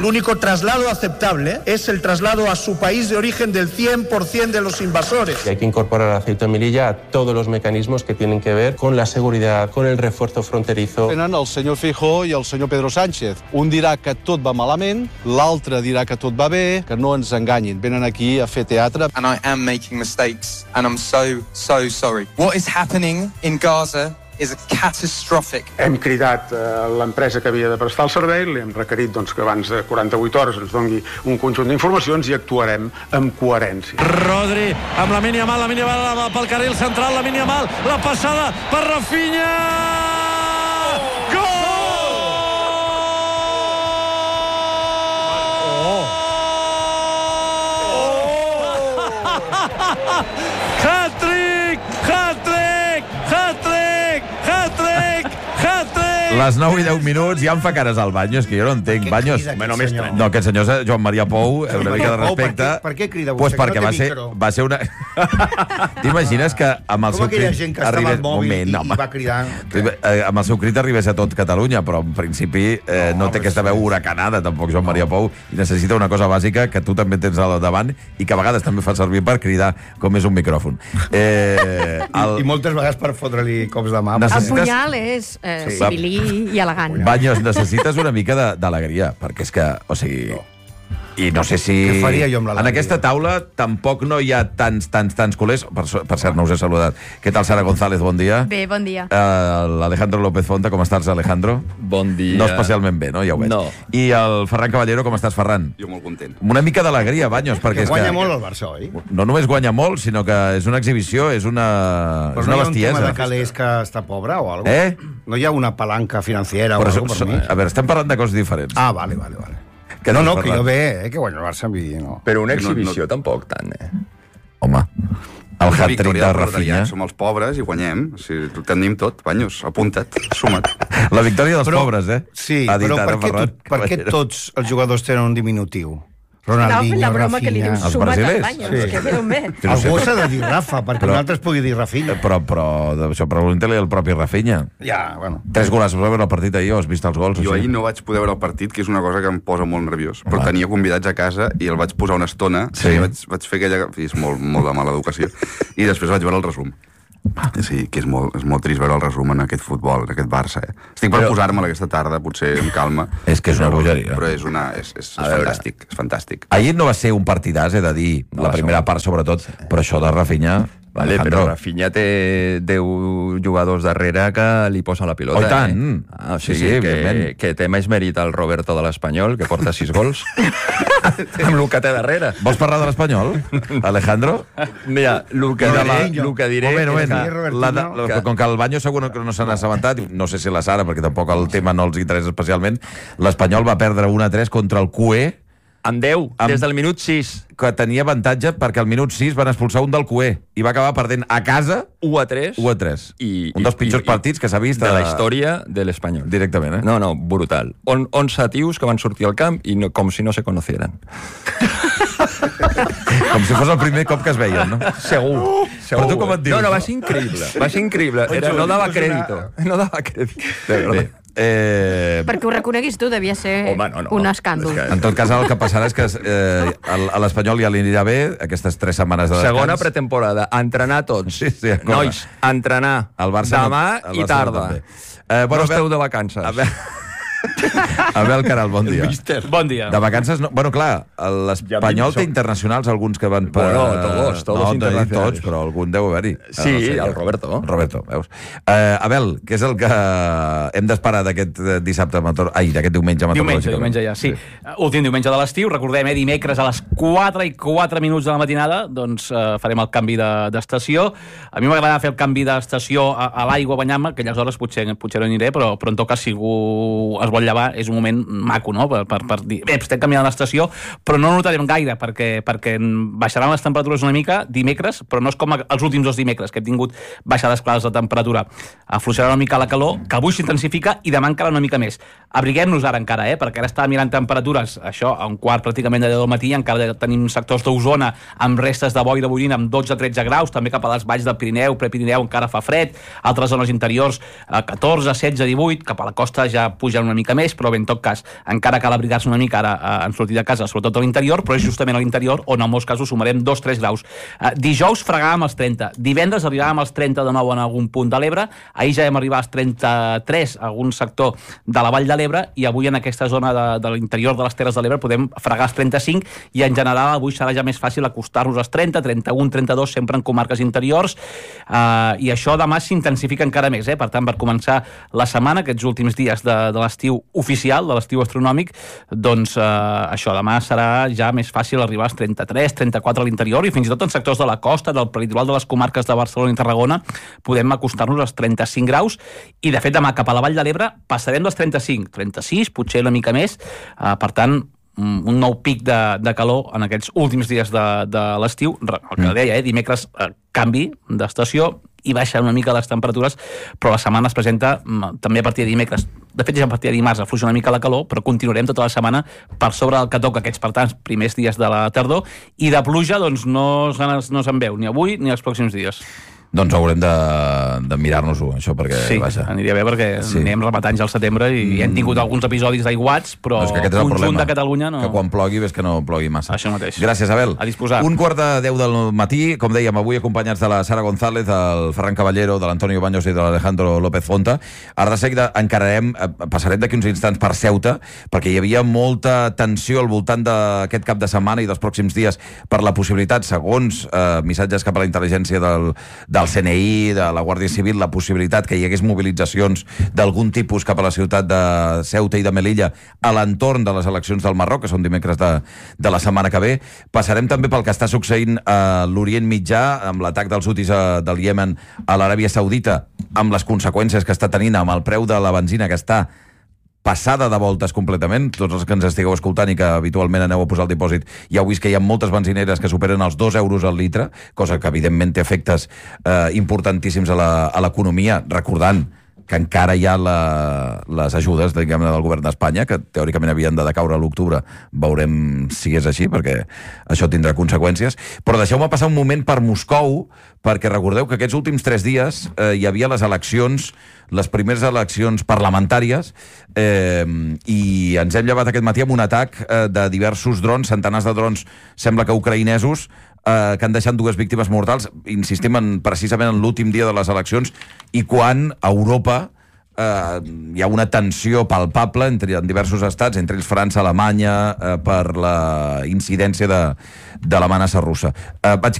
El único traslado aceptable es el traslado a su país de origen del 100% de los invasores. Y hay que incorporar a Ceuta y Melilla a todos los mecanismos que tienen que ver con la seguridad, con el refuerzo fronterizo. Tenen el senyor Feijóo i el senyor Pedro Sánchez. Un dirà que tot va malament, l'altre dirà que tot va bé, que no ens enganyin. Venen aquí a fer teatre. And I am making mistakes, and I'm so sorry. What is happening in Gaza is catastrophic. Hem cridat l'empresa que havia de prestar el servei, li hem requerit que abans de 48 hores ens doni un conjunt d'informacions i actuarem amb coherència. Rodri amb Lamine Yamal pel carril central, Lamine Yamal, la passada per Rafinha! Gol! Hat-trick! Hat-trick! Hat-trick! Hat-trick! Hat-trick! Les 9 i 10 minuts ja em fa cares al Banyos, que jo no entenc. Banyos, no, aquest senyor és Joan Maria Pou, una mica de respecte. Per què crida vostè? Pues perquè va ser una... T'imagines que amb el seu crit... Com aquella gent que estava al mòbil i va cridar... Amb el seu crit arribés a tot Catalunya, però en principi no té aquesta veu huracanada, tampoc, Joan Maria Pou, i necessita una cosa bàsica que tu també tens al davant i que a vegades també fa servir per cridar, com és un micròfon. I moltes vegades per fotre-li cops de mà. El punyal és civilí i elegant. Banyos, necessites una mica d'alegria, perquè és que, o sigui... I no sé si... Què faria jo amb l'alegria? En aquesta taula tampoc no hi ha tants culers. Per cert, no us he saludat. Què tal, Sara González? Bon dia. Bé, bon dia. L'Alejandro López Fonta, com estàs, Alejandro? Bon dia. No especialment bé, no? Ja ho veig. No. I el Ferran Caballero, com estàs, Ferran? Jo molt content. Una mica d'alegria, Banyos, perquè és que... Guanya molt el Barça, oi? No només guanya molt, sinó que és una exhibició, és una bestiesa. Però no hi ha un tema de calés que està pobre o alguna cosa? No hi ha una palanca financera o alguna cosa per mi? A veure, estem parlant de coses diferents. Ah, vale. Que no, que jo bé, que guanya el Barça amb mi, no. Però una exhibició tampoc tant, Home, el hat-trick de Rafinha. Som els pobres i guanyem. O sigui, tenim tot, Banyos, apunta't, suma't. La victòria dels pobres, Sí, però per què tots els jugadors tenen un diminutiu? Ronaldinho, Rafinha... Els brasilers? Algú s'ha de dir Rafa, perquè un altre es pugui dir Rafinha. Però això pregunta-li al propi Rafinha. Ja, bueno. 3 golats, vas veure el partit ahir o has vist els gols? Jo ahir no vaig poder veure el partit, que és una cosa que em posa molt nerviós. Però tenia convidats a casa i el vaig posar una estona. Sí. Vaig fer aquella... És molt de mala educació. I després vaig veure el resum. Sí, que és molt trist veure el resum en aquest futbol, en aquest Barça. Estic per posar-me-la aquesta tarda, potser amb calma. És que és una bogeria. Però és fantàstic, és fantàstic. Ahir no va ser un partidàs, he de dir, la primera part sobretot, però això de Rafinha... Vale, però Rafinha té 10 jugadors darrere que li posen la pilota. Oh, tant! O sigui, que té més mèrit el Roberto de l'Espanyol, que porta 6 gols, amb el que té darrere. Vols parlar de l'Espanyol, Alejandro? Mira, el que diré... Com que el Banyo segur que no se n'ha assabentat, no sé si la Sara, perquè tampoc el tema no els interessa especialment, l'Espanyol va perdre 1-3 contra el QE, amb 10, des del minut 6. Que tenia avantatge perquè al minut 6 van expulsar un del QE i va acabar perdent a casa 1-3. Un dels pitjors partits que s'ha vist de la història de l'Espanyol. Directament, No, brutal. 11 tios que van sortir al camp i com si no se conocieran. Com si fos el primer cop que es veien, no? Segur. Però tu com et dius? No, va ser increïble. No dava crèdit. De verdad. Perquè ho reconeguis tu, devia ser un escàndol. En tot cas, el que passarà és que a l'Espanyol ja li anirà bé aquestes 3 setmanes de descans. Segona pretemporada, entrenar tots. Sí, nois, entrenar demà i tarda. No esteu de vacances. Abel Caral, bon dia. Bon dia. De vacances, no... Bueno, clar, l'Espanyol té internacionals, alguns que van per... Todos internacionals. No tots, però algun deu haver-hi. Sí, el Roberto. Roberto, veus. Abel, què és el que hem d'esperar d'aquest dissabte... d'aquest diumenge meteorològic? Diumenge ja, sí. Últim diumenge de l'estiu, recordem, dimecres a les 4 i 4 minuts de la matinada, doncs farem el canvi d'estació. A mi m'agrada fer el canvi d'estació a l'aigua a banyar-me, que aquelles hores potser no aniré, però en tot cas, si algú es vol llevar, és un moment maco, no?, per dir, estem canviant l'estació, però no notarem gaire, perquè baixaran les temperatures una mica dimecres, però no és com els últims 2 dimecres, que hem tingut baixades clares de temperatura. Afluixarà una mica la calor, que avui s'intensifica i demà encara una mica més. Abriguem-nos ara encara, perquè ara estava mirant temperatures, això, a un quart pràcticament de 10 del matí, encara tenim sectors d'Osona amb restes de bo i de boirina amb 12-13 graus, també cap a les valls del Pirineu, Prepirineu encara fa fred, altres zones interiors 14, 16, 18, cap a la costa ja pugen una mica mica més, però bé, en tot cas, encara cal abrigar-se una mica ara en sortir de casa, sobretot a l'interior, però és justament a l'interior on en molts casos sumarem 2-3 graus. Dijous fregàvem els 30, divendres arribàvem als 30 de nou en algun punt de l'Ebre, ahir ja hem arribat als 33 a algun sector de la Vall de l'Ebre, i avui en aquesta zona de l'interior de les Terres de l'Ebre podem fregar els 35, i en general avui serà ja més fàcil acostar-nos als 30, 31, 32, sempre en comarques interiors, i això demà s'intensifica encara més, per tant, per començar la setmana, aquests últims dies de l'estiu oficial, de l'estiu astronòmic, doncs això, demà serà ja més fàcil arribar als 33, 34 a l'interior, i fins i tot en sectors de la costa, del peritoral de les comarques de Barcelona i Tarragona, podem acostar-nos als 35 graus, i de fet demà cap a la Vall de l'Ebre passarem dels 35, 36, potser una mica més, per tant, un nou pic de calor en aquests últims dies de l'estiu. El que deia, dimecres canvi d'estació i baixen una mica les temperatures, però la setmana es presenta també a partir de dimecres. De fet, ja a partir de dimarts afluixa una mica la calor, però continuarem tota la setmana per sobre del que toca aquests, per tant, primers dies de la tardor, i de pluja doncs no se'n veu ni avui ni els pròxims dies. Doncs haurem de mirar-nos-ho, això, perquè... Sí, aniria bé, perquè anem rematant ja al setembre i hem tingut alguns episodis d'aiguats, però el conjunt de Catalunya no... Que quan plogui, ves que no plogui massa. Això mateix. Gràcies, Abel. A disposar. 1:45 del matí, com dèiem, avui acompanyats de la Sara González, del Ferran Caballero, de l'Antonio Baños i de l'Alejandro López Fonta. Ara de seguida passarem d'aquí uns instants per Ceuta, perquè hi havia molta tensió al voltant d'aquest cap de setmana i dels pròxims dies per la possibilitat, segons missatges cap a la intel·ligència del CNI, de la Guàrdia Civil, la possibilitat que hi hagués mobilitzacions d'algun tipus cap a la ciutat de Ceuta i de Melilla a l'entorn de les eleccions del Marroc, que són dimecres de la setmana que ve. Passarem també pel que està succeint a l'Orient Mitjà, amb l'atac dels hutis del Iemen a l'Aràbia Saudita, amb les conseqüències que està tenint, amb el preu de la benzina que està passada de voltes completament. Tots els que ens estigueu escoltant i que habitualment aneu a posar el dipòsit, ja heu vist que hi ha moltes benzineres que superen els 2 euros al litre, cosa que evidentment té efectes importantíssims a l'economia, recordant que encara hi ha les ajudes, diguem-ne, del govern d'Espanya, que teòricament havien de decaure a l'octubre. Veurem si és així, perquè això tindrà conseqüències. Però deixeu-me passar un moment per Moscou, perquè recordeu que aquests últims 3 dies hi havia les eleccions, les primeres eleccions parlamentàries, i ens hem llevat aquest matí amb un atac de diversos drons, centenars de drons, sembla que ucraïnesos, que han deixat 2 víctimes mortals. Insistim precisament en l'últim dia de les eleccions, i quan a Europa hi ha una tensió palpable en diversos estats, entre ells França, Alemanya, per la incidència de l'amenaça russa. Vaig